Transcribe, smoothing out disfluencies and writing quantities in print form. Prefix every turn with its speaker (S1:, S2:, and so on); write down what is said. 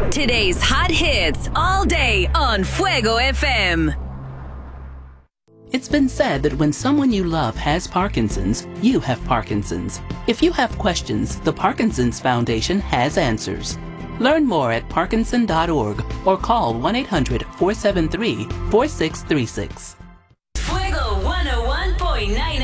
S1: Today's hot hits all day on Fuego FM.
S2: It's been said that when someone you love has Parkinson's, you have Parkinson's. If you have questions, the Parkinson's Foundation has answers. Learn more at parkinson.org or call 1-800-473-4636.
S1: Fuego 101.9